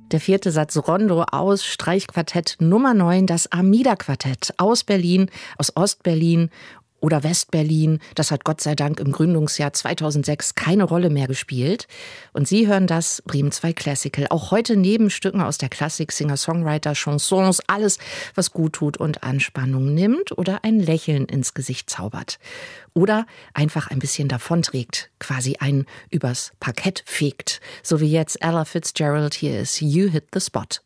Der 4. Satz Rondo aus Streichquartett Nummer 9, das Armida-Quartett aus Berlin, aus Ostberlin oder Westberlin. Das hat Gott sei Dank im Gründungsjahr 2006 keine Rolle mehr gespielt. Und Sie hören das Bremen 2 Classical. Auch heute neben Stücken aus der Klassik, Singer-Songwriter, Chansons, alles, was gut tut und Anspannung nimmt oder ein Lächeln ins Gesicht zaubert. Oder einfach ein bisschen davonträgt, quasi einen übers Parkett fegt. So wie jetzt Ella Fitzgerald, hier ist You Hit the Spot.